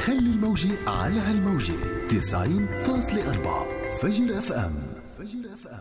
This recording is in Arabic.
خلي الموجة على هالموجة 90.4 فجر اف ام.